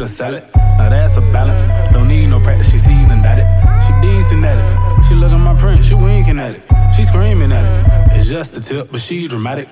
a salad. Now that's a balance. Don't need no practice, she seasoned at it. She decent at it. She look at my print, she winking at it. She screaming at it. It's just a tip, but she dramatic.